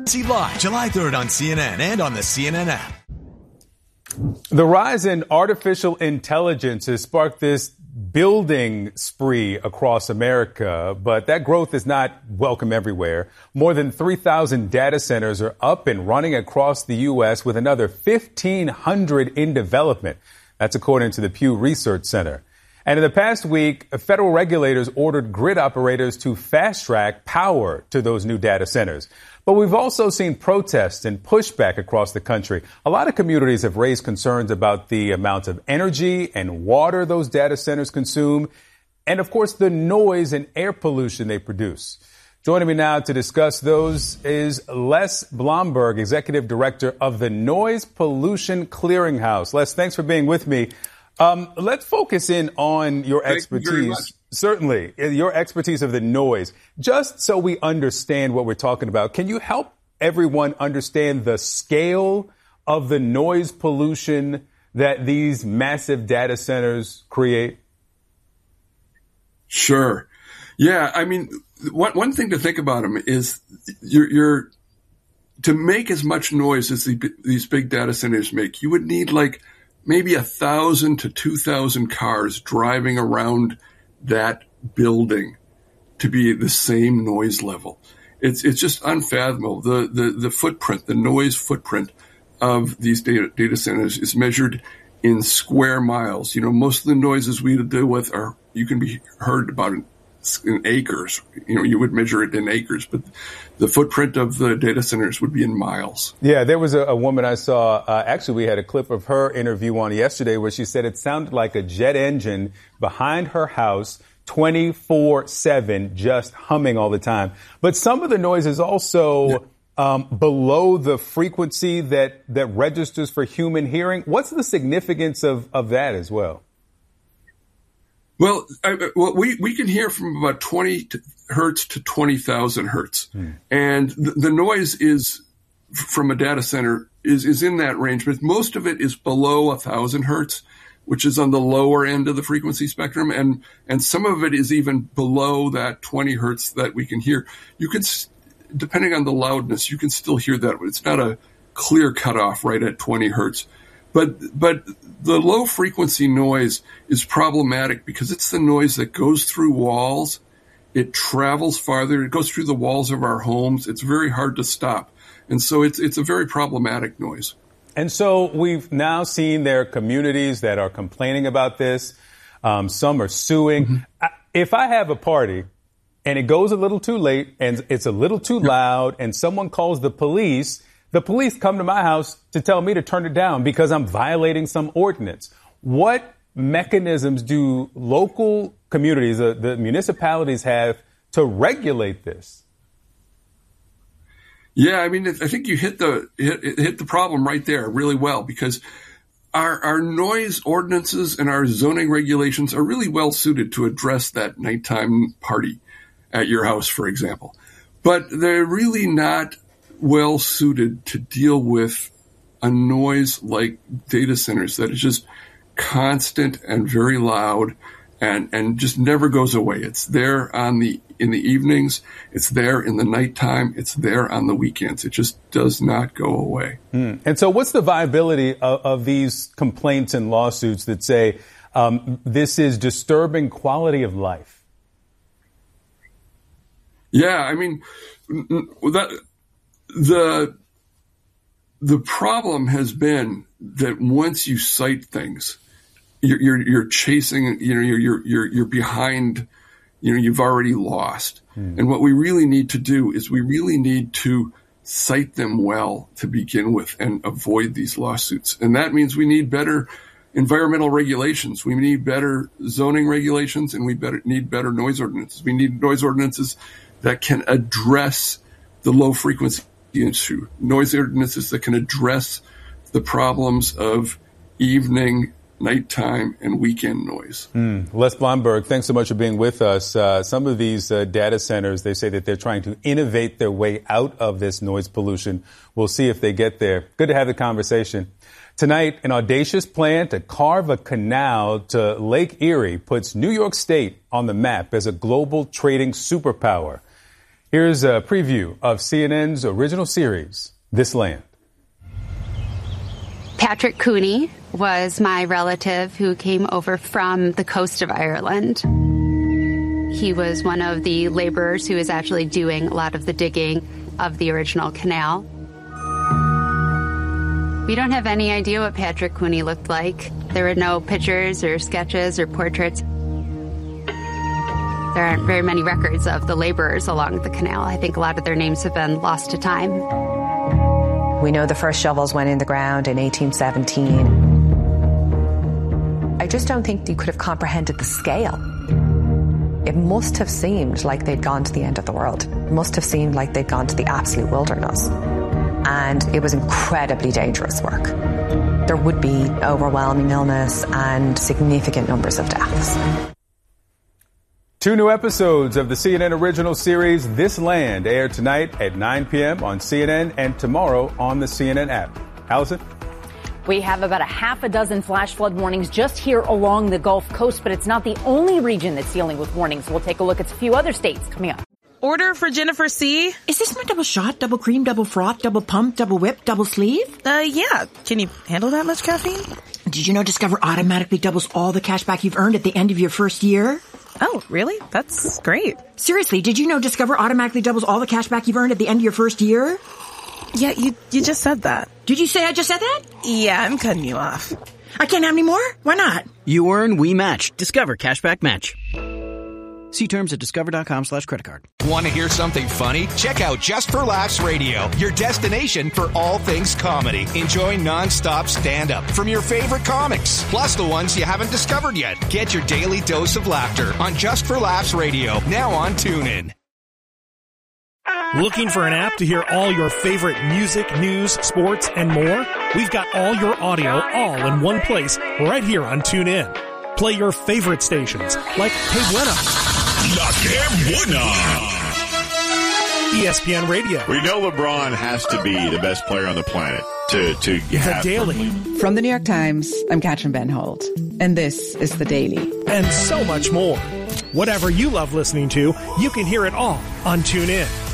See live July 3rd on CNN and on the CNN app. The rise in artificial intelligence has sparked this building spree across America, but that growth is not welcome everywhere. More than 3,000 data centers are up and running across the U.S. with another 1,500 in development. That's according to the Pew Research Center. And in the past week, federal regulators ordered grid operators to fast-track power to those new data centers. But we've also seen protests and pushback across the country. A lot of communities have raised concerns about the amount of energy and water those data centers consume, and of course, the noise and air pollution they produce. Joining me now to discuss those is Les Blomberg, Executive Director of the Noise Pollution Clearinghouse. Les, thanks for being with me. Let's focus in on your expertise. Thank you very much. Certainly, your expertise of the noise. Just so we understand what we're talking about, can you help everyone understand the scale of the noise pollution that these massive data centers create? Sure. Yeah, I mean, one thing to think about them is you're to make as much noise as these big data centers make, you would need like maybe 1,000 to 2,000 cars driving around that building to be the same noise level. It's just unfathomable. The footprint, the noise footprint of these data centers is measured in square miles. You know, most of the noises we deal with you can be heard about in acres. You know, you would measure it in acres, but the footprint of the data centers would be in miles. Yeah, there was a woman I saw, actually we had a clip of her interview on yesterday where she said it sounded like a jet engine behind her house 24/7, just humming all the time. But some of the noise is also below the frequency that registers for human hearing. What's the significance of that as well? Well, we can hear from about 20 hertz to 20,000 hertz. And the noise is from a data center is in that range, but most of it is below 1,000 hertz, which is on the lower end of the frequency spectrum. And some of it is even below that 20 hertz that we can hear. You can, depending on the loudness, you can still hear that. It's not a clear cutoff right at 20 hertz. But the low frequency noise is problematic because it's the noise that goes through walls. It travels farther. It goes through the walls of our homes. It's very hard to stop. And so it's a very problematic noise. And so we've now seen there are communities that are complaining about this. Some are suing. Mm-hmm. If I have a party and it goes a little too late and it's a little too loud and someone calls the police come to my house to tell me to turn it down because I'm violating some ordinance. What mechanisms do local communities, the municipalities have to regulate this? Yeah, I mean, I think you hit the problem right there really well because our noise ordinances and our zoning regulations are really well suited to address that nighttime party at your house, for example. But they're really not well suited to deal with a noise like data centers that is just constant and very loud and just never goes away. It's there in the evenings, it's there in the nighttime, it's there on the weekends. It just does not go away. And so what's the viability of these complaints and lawsuits that say this is disturbing quality of life? Yeah, I mean, The problem has been that once you cite things, you're chasing, you're behind, you've already lost. And what we really need to do is we really need to cite them well to begin with and avoid these lawsuits. And that means we need better environmental regulations. We need better zoning regulations and we need better noise ordinances. We need noise ordinances that can address the low frequency issue, noise ordinances that can address the problems of evening, nighttime, and weekend noise. Les Blomberg, thanks so much for being with us. Some of these data centers, they say that they're trying to innovate their way out of this noise pollution. We'll see if they get there. Good to have the conversation. Tonight, an audacious plan to carve a canal to Lake Erie puts New York State on the map as a global trading superpower. Here's a preview of CNN's original series, This Land. Patrick Cooney was my relative who came over from the coast of Ireland. He was one of the laborers who was actually doing a lot of the digging of the original canal. We don't have any idea what Patrick Cooney looked like. There were no pictures or sketches or portraits. There aren't very many records of the laborers along the canal. I think a lot of their names have been lost to time. We know the first shovels went in the ground in 1817. I just don't think you could have comprehended the scale. It must have seemed like they'd gone to the end of the world. It must have seemed like they'd gone to the absolute wilderness. And it was incredibly dangerous work. There would be overwhelming illness and significant numbers of deaths. 2 new episodes of the CNN original series, This Land, air tonight at 9 p.m. on CNN and tomorrow on the CNN app. Allison? We have about a half a dozen flash flood warnings just here along the Gulf Coast, but it's not the only region that's dealing with warnings. We'll take a look at a few other states coming up. Order for Jennifer C. Is this my double shot, double cream, double froth, double pump, double whip, double sleeve? Yeah. Can you handle that much caffeine? Did you know Discover automatically doubles all the cash back you've earned at the end of your first year? Oh, really? That's great. Seriously, did you know Discover automatically doubles all the cash back you've earned at the end of your first year? Yeah, you just said that. Did you say I just said that? Yeah, I'm cutting you off. I can't have any more? Why not? You earn, we match. Discover Cashback Match. See terms at discover.com/creditcard. Want to hear something funny? Check out Just for Laughs Radio, your destination for all things comedy. Enjoy non-stop stand-up from your favorite comics, plus the ones you haven't discovered yet. Get your daily dose of laughter on Just for Laughs Radio, now on TuneIn. Looking for an app to hear all your favorite music, news, sports, and more? We've got all your audio all in one place right here on TuneIn. Play your favorite stations like Hey Buena, La Que Buena, ESPN Radio. We know LeBron has to be the best player on the planet to have The Daily. From the New York Times, I'm Katrin Benholt, and this is The Daily. And so much more. Whatever you love listening to, you can hear it all on TuneIn.